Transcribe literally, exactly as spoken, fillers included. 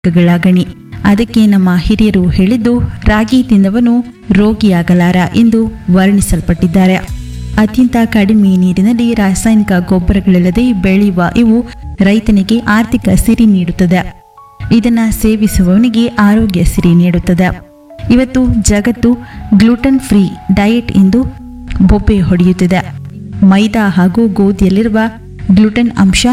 ಗಳ ಗಣಿ. ಅದಕ್ಕೆ ನಮ್ಮ ಹಿರಿಯರು ಹೇಳಿದ್ದು ರಾಗಿ ತಿಂದವನು ರೋಗಿಯಾಗಲಾರ ಎಂದು ವರ್ಣಿಸಲ್ಪಟ್ಟಿದ್ದಾರೆ. ಅತ್ಯಂತ ಕಡಿಮೆ ನೀರಿನಲ್ಲಿ ರಾಸಾಯನಿಕ ಗೊಬ್ಬರಗಳಿಲ್ಲದೆ ಬೆಳೆಯುವ ಇವು ರೈತನಿಗೆ ಆರ್ಥಿಕ ಸಿರಿ ನೀಡುತ್ತದೆ. ಇದನ್ನ ಸೇವಿಸುವವನಿಗೆ ಆರೋಗ್ಯ ಸಿರಿ ನೀಡುತ್ತದೆ. ಇವತ್ತು ಜಗತ್ತು ಗ್ಲೂಟನ್ ಫ್ರೀ ಡಯಟ್ ಎಂದು ಬೊಬ್ಬೆ ಹೊಡೆಯುತ್ತಿದೆ. ಮೈದಾ ಹಾಗೂ ಗೋಧಿಯಲ್ಲಿರುವ ಗ್ಲುಟನ್ ಅಂಶ